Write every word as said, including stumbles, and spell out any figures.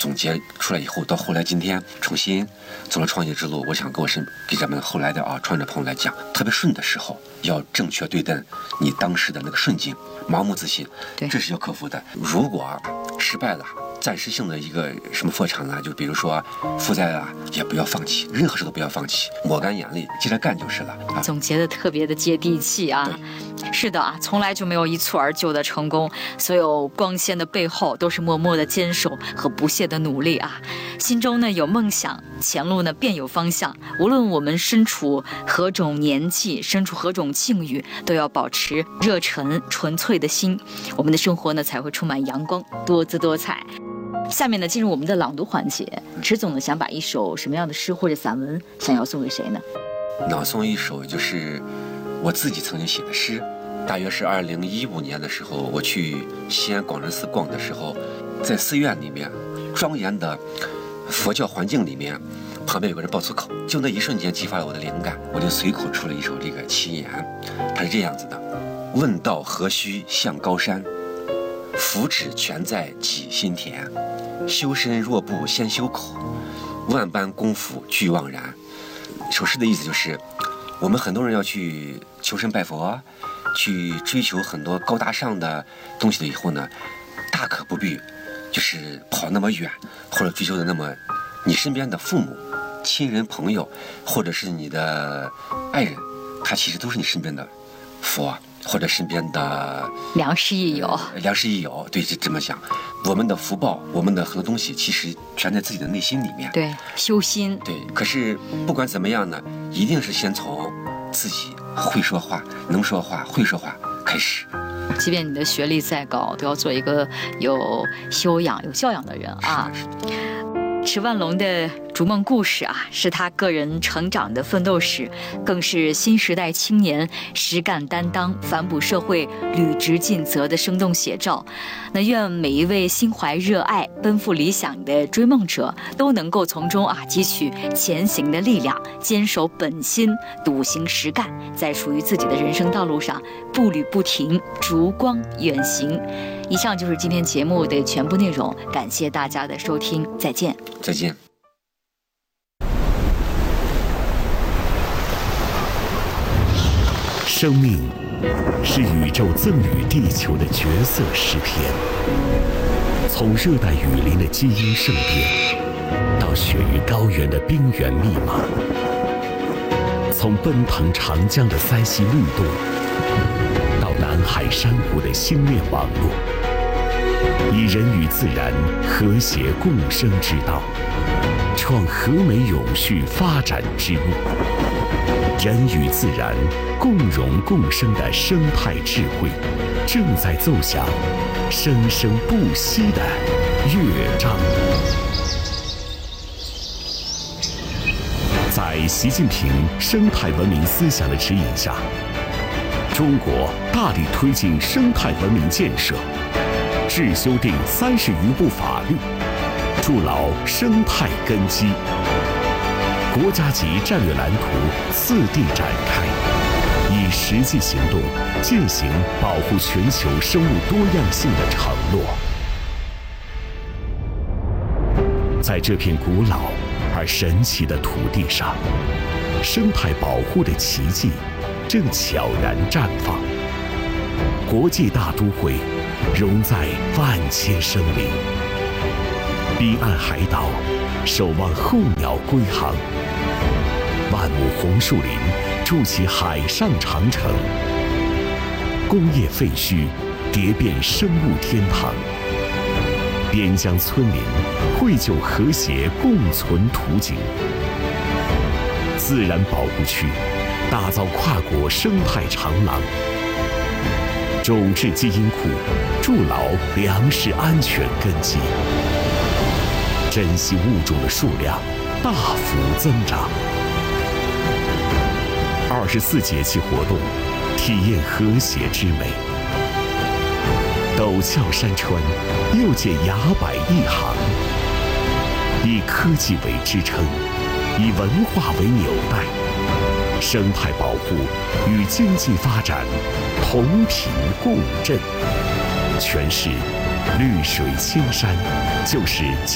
总结出来以后，到后来今天重新走了创业之路，我想跟我身给咱们后来的啊创业者朋友来讲，特别顺的时候，要正确对待你当时的那个顺境，盲目自信，这是要克服的。如果失败了，暂时性的一个什么破产啊，就比如说负债啊，也不要放弃，任何事都不要放弃，抹干眼泪，接着干就是了。啊、 总结的特别的接地气啊。是的啊，从来就没有一蹴而就的成功，所有光鲜的背后都是默默的坚守和不懈的努力啊。心中呢有梦想，前路呢便有方向。无论我们身处何种年纪，身处何种境遇，都要保持热忱纯粹的心，我们的生活呢才会充满阳光，多姿多彩。下面呢进入我们的朗读环节，池总呢想把一首什么样的诗或者散文想要送给谁呢？ 朗诵一首就是我自己曾经写的诗，大约是二零一五年的时候，我去西安广仁寺逛的时候，在寺院里面庄严的佛教环境里面，旁边有个人爆粗口，就那一瞬间激发了我的灵感，我就随口出了一首这个七言，它是这样子的：问道何须向高山，福祉全在己心田。修身若不先修口，万般功夫俱枉然。首诗的意思就是，我们很多人要去求神拜佛，去追求很多高大上的东西了以后呢，大可不必就是跑那么远，或者追求的那么，你身边的父母、亲人、朋友，或者是你的爱人，他其实都是你身边的佛，或者身边的良师益友。 呃、良师益友，对，就这么想。我们的福报，我们的很多东西，其实全在自己的内心里面。 对，修心。 对，可是不管怎么样呢，一定是先从自己会说话、能说话、会说话开始。 即便你的学历再高，都要做一个有修养、有教养的人啊。池万龙的逐梦故事啊，是他个人成长的奋斗史，更是新时代青年实干担当、反哺社会、履职尽责的生动写照。那愿每一位心怀热爱、奔赴理想的追梦者，都能够从中啊汲取前行的力量，坚守本心，笃行实干，在属于自己的人生道路上步履不停，烛光远行。以上就是今天节目的全部内容，感谢大家的收听，再见。 再见。 生命是宇宙赠予地球的绝色诗篇，从热带雨林的基因盛变，到雪域高原的冰原密码，从奔腾长江的塞西律动，到南海珊瑚的星链网络，以人与自然和谐共生之道，创和美永续发展之路。人与自然共荣共生的生态智慧，正在奏响生生不息的乐章。在习近平生态文明思想的指引下，中国大力推进生态文明建设，制修订三十余部法律，筑牢生态根基。国家级战略蓝图次第展开，以实际行动践行保护全球生物多样性的承诺。在这片古老而神奇的土地上，生态保护的奇迹正悄然绽放。国际大都会融在万千生灵，彼岸海岛守望候鸟归航，万亩红树林筑起海上长城，工业废墟叠变生物天堂，边疆村民绘就和谐共存图景。自然保护区打造跨国生态长廊，种质基因库筑牢粮食安全根基，珍稀物种的数量大幅增长。二十四节气活动，体验和谐之美。陡峭山川又见崖柏一行，以科技为支撑，以文化为纽带，生态保护与经济发展同频共振。全市绿水青山，就是